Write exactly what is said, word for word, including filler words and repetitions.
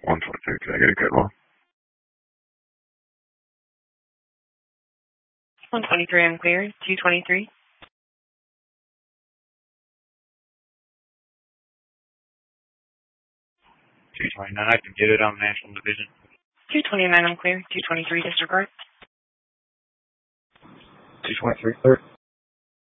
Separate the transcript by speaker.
Speaker 1: one twenty-two, can I get a good one?
Speaker 2: one twenty-three unclear. two twenty-three.
Speaker 3: two twenty-nine, I can get it on National Division.
Speaker 2: two twenty-nine unclear. two twenty-three disregard.
Speaker 1: two twenty-three, clear.